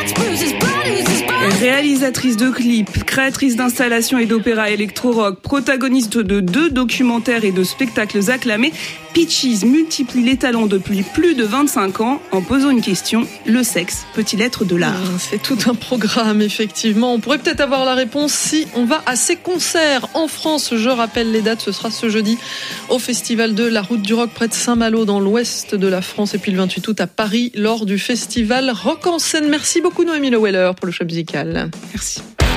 Réalisatrice de clips, créatrice d'installations et d'opéras électro-rock, protagoniste de 2 documentaires et de spectacles acclamés, Peaches multiplie les talents depuis plus de 25 ans en posant une question: le sexe peut-il être de l'art ? C'est tout un programme, effectivement. On pourrait peut-être avoir la réponse si on va à ces concerts en France. Je rappelle les dates, ce sera ce jeudi au Festival de la Route du Rock près de Saint-Malo dans l'ouest de la France, et puis le 28 août à Paris lors du Festival Rock en scène. Merci beaucoup Noémie Le Weller pour le choix musical. Merci.